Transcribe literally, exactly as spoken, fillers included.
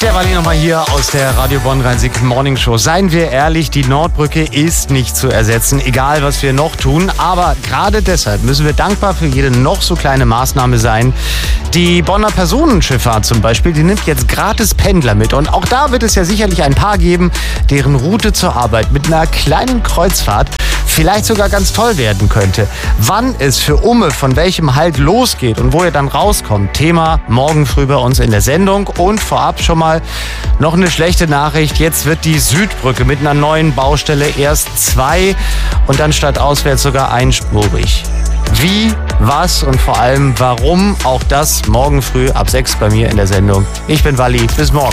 Der Walli nochmal hier aus der Radio Bonn Rhein-Sieg Morning Show. Seien wir ehrlich, die Nordbrücke ist nicht zu ersetzen, egal was wir noch tun. Aber gerade deshalb müssen wir dankbar für jede noch so kleine Maßnahme sein. Die Bonner Personenschifffahrt zum Beispiel, die nimmt jetzt gratis Pendler mit. Und auch da wird es ja sicherlich ein paar geben, deren Route zur Arbeit mit einer kleinen Kreuzfahrt vielleicht sogar ganz toll werden könnte. Wann es für Umme von welchem Halt losgeht und wo ihr dann rauskommt, Thema morgen früh bei uns in der Sendung. Und vorab schon mal noch eine schlechte Nachricht. Jetzt wird die Südbrücke mit einer neuen Baustelle erst zwei und dann statt auswärts sogar einspurig. Wie, was und vor allem warum, auch das morgen früh ab sechs bei mir in der Sendung. Ich bin Walli, bis morgen.